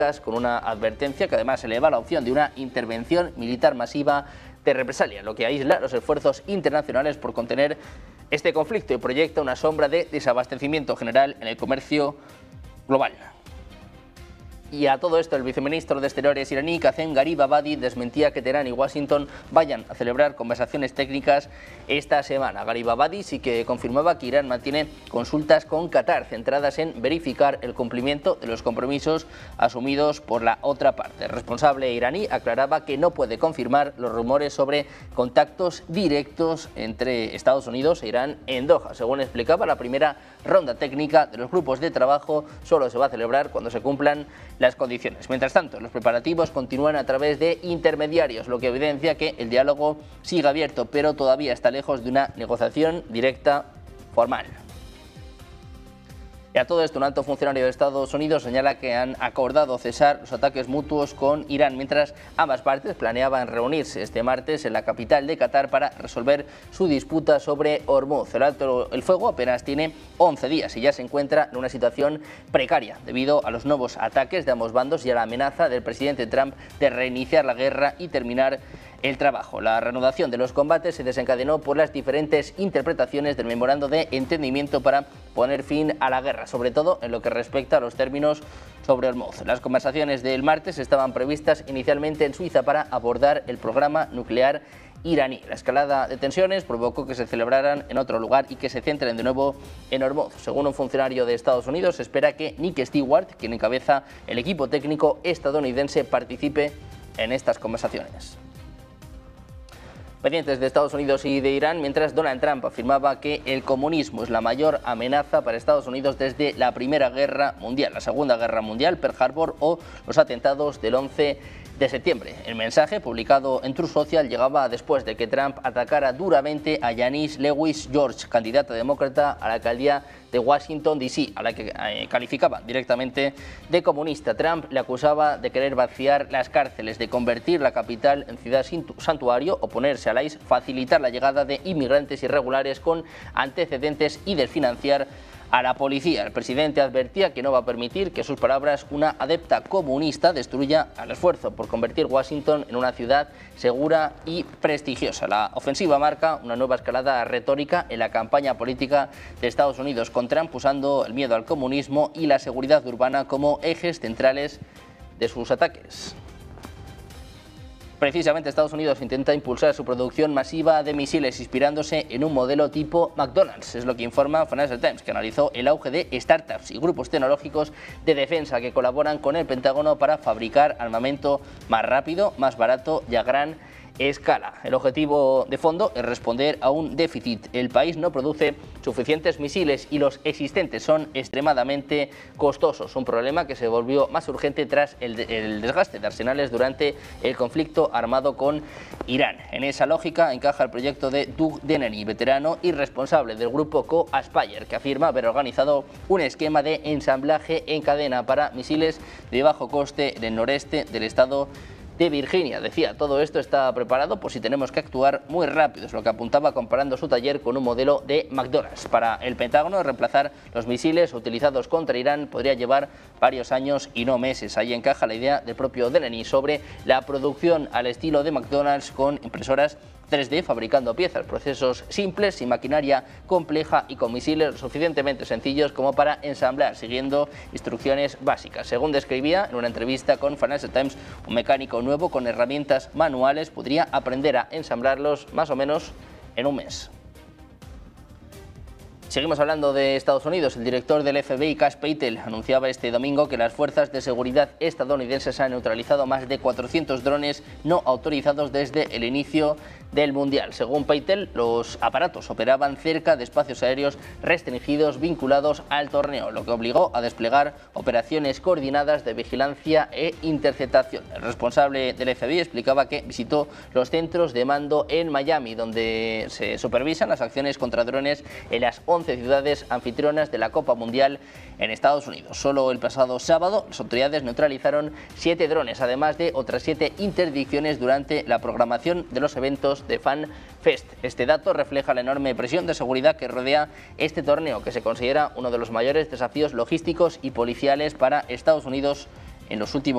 con una advertencia que además eleva la opción de una intervención militar masiva de represalia, lo que aísla los esfuerzos internacionales por contener este conflicto y proyecta una sombra de desabastecimiento general en el comercio global. Y a todo esto, el viceministro de Exteriores iraní, Qasem Gharibabadi, desmentía que Teherán y Washington vayan a celebrar conversaciones técnicas esta semana. Gharibabadi sí que confirmaba que Irán mantiene consultas con Qatar centradas en verificar el cumplimiento de los compromisos asumidos por la otra parte. El responsable iraní aclaraba que no puede confirmar los rumores sobre contactos directos entre Estados Unidos e Irán en Doha. Según explicaba, la primera ronda técnica de los grupos de trabajo solo se va a celebrar cuando se cumplan las condiciones. Mientras tanto, los preparativos continúan a través de intermediarios, lo que evidencia que el diálogo sigue abierto, pero todavía está lejos de una negociación directa formal. Y a todo esto, un alto funcionario de Estados Unidos señala que han acordado cesar los ataques mutuos con Irán, mientras ambas partes planeaban reunirse este martes en la capital de Qatar para resolver su disputa sobre Hormuz. El alto el fuego apenas tiene 11 días y ya se encuentra en una situación precaria debido a los nuevos ataques de ambos bandos y a la amenaza del presidente Trump de reiniciar la guerra y terminar el trabajo. La reanudación de los combates se desencadenó por las diferentes interpretaciones del memorando de entendimiento para poner fin a la guerra, sobre todo en lo que respecta a los términos sobre Hormuz. Las conversaciones del martes estaban previstas inicialmente en Suiza para abordar el programa nuclear iraní. La escalada de tensiones provocó que se celebraran en otro lugar y que se centren de nuevo en Hormuz. Según un funcionario de Estados Unidos, se espera que Nick Stewart, quien encabeza el equipo técnico estadounidense, participe en estas conversaciones. Pendientes de Estados Unidos y de Irán, mientras Donald Trump afirmaba que el comunismo es la mayor amenaza para Estados Unidos desde la Primera Guerra Mundial, la Segunda Guerra Mundial, Pearl Harbor o los atentados del 11 de septiembre. El mensaje, publicado en Truth Social, llegaba después de que Trump atacara duramente a Janice Lewis George, candidata demócrata a la alcaldía de Washington, D.C., a la que calificaba directamente de comunista. Trump le acusaba de querer vaciar las cárceles, de convertir la capital en ciudad santuario, oponerse al ICE, facilitar la llegada de inmigrantes irregulares con antecedentes y desfinanciar a la policía. El presidente advertía que no va a permitir que, sus palabras, una adepta comunista destruya al esfuerzo por convertir Washington en una ciudad segura y prestigiosa. La ofensiva marca una nueva escalada retórica en la campaña política de Estados Unidos, con Trump usando el miedo al comunismo y la seguridad urbana como ejes centrales de sus ataques. Precisamente Estados Unidos intenta impulsar su producción masiva de misiles inspirándose en un modelo tipo McDonald's. Es lo que informa Financial Times, que analizó el auge de startups y grupos tecnológicos de defensa que colaboran con el Pentágono para fabricar armamento más rápido, más barato y a gran escala. El objetivo de fondo es responder a un déficit. El país no produce suficientes misiles y los existentes son extremadamente costosos, un problema que se volvió más urgente tras el desgaste de arsenales durante el conflicto armado con Irán. En esa lógica encaja el proyecto de Doug Dennery, veterano y responsable del grupo Co-Aspire, que afirma haber organizado un esquema de ensamblaje en cadena para misiles de bajo coste en el noreste del estado de Virginia. Decía, todo esto está preparado por si tenemos que actuar muy rápido, es lo que apuntaba comparando su taller con un modelo de McDonald's. Para el Pentágono, reemplazar los misiles utilizados contra Irán podría llevar varios años y no meses. Ahí encaja la idea del propio Dennery sobre la producción al estilo de McDonald's con impresoras 3D fabricando piezas, procesos simples, sin maquinaria compleja y con misiles suficientemente sencillos como para ensamblar, siguiendo instrucciones básicas. Según describía en una entrevista con Financial Times, un mecánico nuevo con herramientas manuales podría aprender a ensamblarlos más o menos en un mes. Seguimos hablando de Estados Unidos. El director del FBI, Cash Patel, anunciaba este domingo que las fuerzas de seguridad estadounidenses han neutralizado más de 400 drones no autorizados desde el inicio del Mundial. Según Patel, los aparatos operaban cerca de espacios aéreos restringidos vinculados al torneo, lo que obligó a desplegar operaciones coordinadas de vigilancia e interceptación. El responsable del FBI explicaba que visitó los centros de mando en Miami, donde se supervisan las acciones contra drones en las 11 ciudades anfitrionas de la Copa Mundial en Estados Unidos. Solo el pasado sábado las autoridades neutralizaron 7 drones, además de otras 7 interdicciones durante la programación de los eventos de Fan Fest. Este dato refleja la enorme presión de seguridad que rodea este torneo, que se considera uno de los mayores desafíos logísticos y policiales para Estados Unidos en los últimos